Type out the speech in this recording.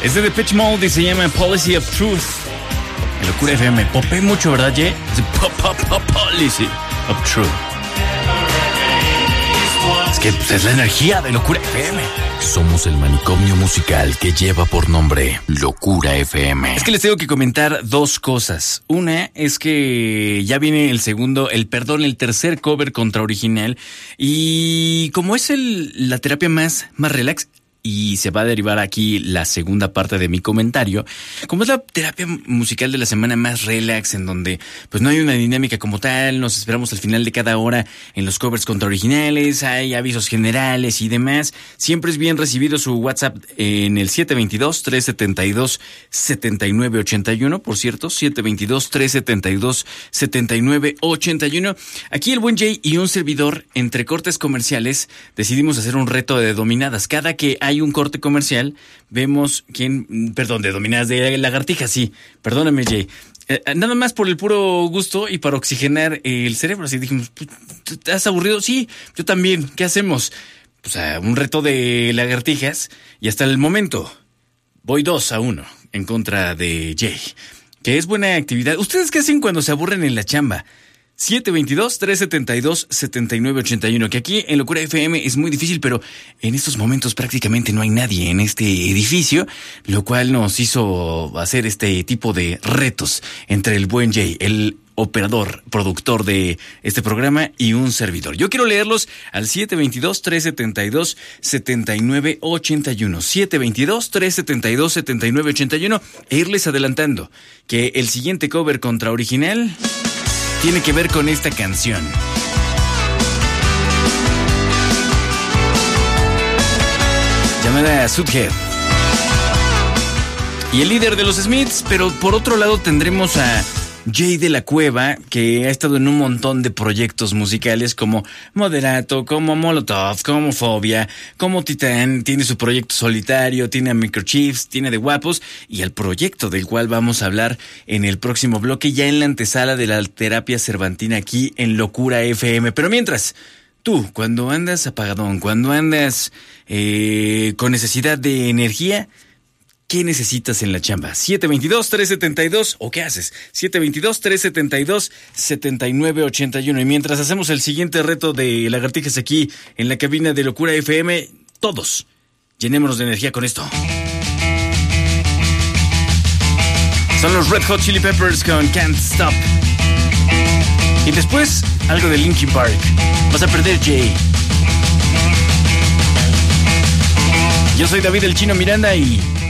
Es de Depeche Mode y se llama Policy of Truth. En Locura FM. Popé mucho, ¿verdad, Jay? Policy of Truth. Es que pues, es la energía de Locura FM. Somos el manicomio musical que lleva por nombre Locura FM. Es que les tengo que comentar dos cosas. Una es que ya viene el tercer cover contra original. Y como es la terapia más relax, y se va a derivar aquí la segunda parte de mi comentario, como es la terapia musical de la semana más relax, en donde pues no hay una dinámica como tal, nos esperamos al final de cada hora en los covers contra originales, hay avisos generales y demás. Siempre es bien recibido su WhatsApp en el 722-372-7981, por cierto, 722-372-7981. Aquí el buen Jay y un servidor, entre cortes comerciales, decidimos hacer un reto de dominadas. Cada que hay un corte comercial, vemos de dominadas, de lagartijas, sí, perdóname, Jay. Nada más por el puro gusto y para oxigenar el cerebro. Así dijimos, ¿estás aburrido? Sí, yo también. ¿Qué hacemos? Pues un reto de lagartijas y hasta el momento voy 2-1 en contra de Jay, que es buena actividad. ¿Ustedes qué hacen cuando se aburren en la chamba? 722-372-7981, que aquí en Locura FM es muy difícil, pero en estos momentos prácticamente no hay nadie en este edificio, lo cual nos hizo hacer este tipo de retos entre el buen Jay, el operador, productor de este programa, y un servidor. Yo quiero leerlos al 722-372-7981, 722-372-7981, e irles adelantando que el siguiente cover contra original tiene que ver con esta canción. Llamada Sudhead. Y el líder de los Smiths, pero por otro lado tendremos a Jay de la Cueva, que ha estado en un montón de proyectos musicales como Moderato, como Molotov, como Fobia, como Titán. Tiene su proyecto solitario, tiene a Microchips, tiene de Guapos, y el proyecto del cual vamos a hablar en el próximo bloque, ya en la antesala de la terapia cervantina aquí en Locura FM. Pero mientras, tú, cuando andas apagadón, cuando andas con necesidad de energía, ¿qué necesitas en la chamba? 722-372, ¿o qué haces? 722-372-7981. Y mientras hacemos el siguiente reto de lagartijas aquí en la cabina de Locura FM, todos llenémonos de energía con esto. Son los Red Hot Chili Peppers con Can't Stop. Y después, algo de Linkin Park. Vas a perder, Jay. Yo soy David el Chino Miranda y